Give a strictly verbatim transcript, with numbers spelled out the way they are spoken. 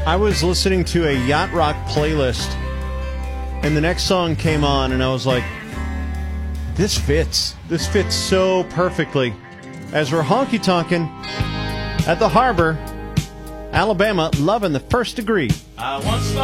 I was listening to a yacht rock playlist, and the next song came on, and I was like, this fits. This fits so perfectly. As we're honky-tonkin' at the harbor, Alabama, loving the first degree. I once thought